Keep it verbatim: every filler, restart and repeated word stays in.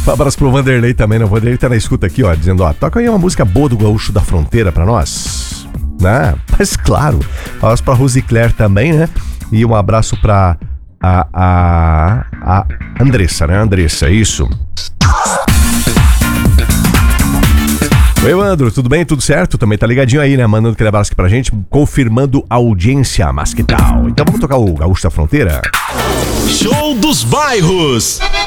Um abraço pro Vanderlei também, né? O Vanderlei tá na escuta aqui, ó, dizendo, ó, toca aí uma música boa do Gaúcho da Fronteira pra nós. Né? Mas claro, um abraço pra Rosicler também, né? E um abraço pra a, a, a Andressa, né? Andressa, isso. Oi, Evandro, tudo bem? Tudo certo? Também tá ligadinho aí, né? Mandando aquele abraço aqui pra gente, confirmando a audiência, mas que tal? Então vamos tocar o Gaúcho da Fronteira? Show dos Bairros.